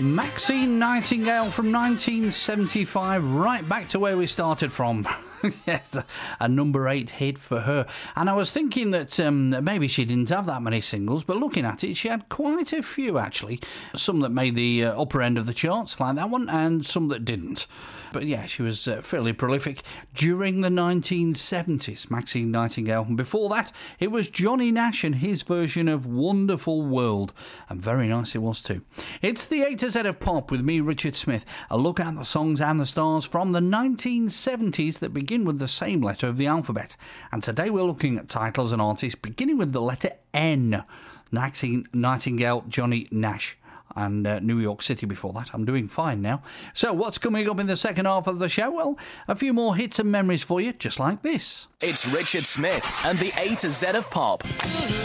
Maxine Nightingale from 1975, right back to where we started from. Yes, a number 8 hit for her. And I was thinking that maybe she didn't have that many singles, but looking at it, she had quite a few actually. Some that made the upper end of the charts, like that one, and some that didn't. But yeah, she was fairly prolific during the 1970s, Maxine Nightingale. And before that, it was Johnny Nash and his version of Wonderful World. And very nice it was too. It's the A to Z of pop with me, Richard Smith. A look at the songs and the stars from the 1970s that begin with the same letter of the alphabet. And today we're looking at titles and artists beginning with the letter N. Maxine Nightingale, Johnny Nash. And New York City before that. I'm doing fine now. So what's coming up in the second half of the show? Well, a few more hits and memories for you, just like this. It's Richard Smith and the A to Z of pop.